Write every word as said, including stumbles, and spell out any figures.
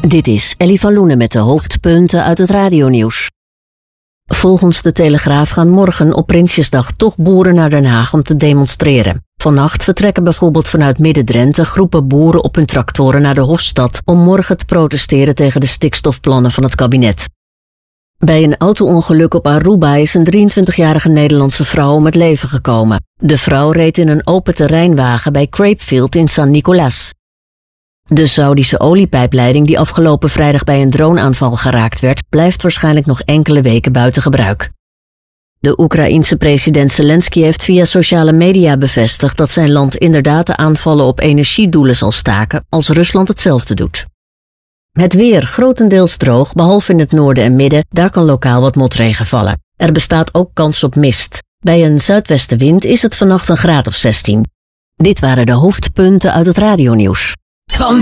Dit is Ellie van Loenen met de hoofdpunten uit het radionieuws. Volgens de Telegraaf gaan morgen op Prinsjesdag toch boeren naar Den Haag om te demonstreren. Vannacht vertrekken bijvoorbeeld vanuit Midden-Drenthe groepen boeren op hun tractoren naar de Hofstad om morgen te protesteren tegen de stikstofplannen van het kabinet. Bij een auto-ongeluk op Aruba is een drieëntwintigjarige Nederlandse vrouw om het leven gekomen. De vrouw reed in een open terreinwagen bij Crapefield in San Nicolas. De Saoedische oliepijpleiding die afgelopen vrijdag bij een droneaanval geraakt werd, blijft waarschijnlijk nog enkele weken buiten gebruik. De Oekraïense president Zelensky heeft via sociale media bevestigd dat zijn land inderdaad de aanvallen op energiedoelen zal staken als Rusland hetzelfde doet. Het weer grotendeels droog, behalve in het noorden en midden, daar kan lokaal wat motregen vallen. Er bestaat ook kans op mist. Bij een zuidwestenwind is het vannacht een graad of zestien. Dit waren de hoofdpunten uit het radionieuws. Van